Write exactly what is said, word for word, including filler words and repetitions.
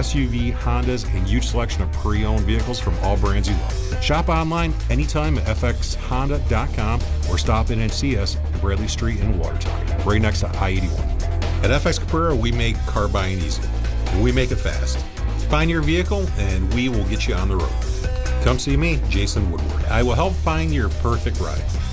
S U V, Hondas, and huge selection of pre-owned vehicles from all brands you love. Shop online anytime at f x honda dot com or stop in and see us at Bradley Street in Watertown, right next to I eighty-one. At F X Caprera, we make car buying easy. We make it fast. Find your vehicle and we will get you on the road. Come see me, Jason Woodward. I will help find your perfect ride.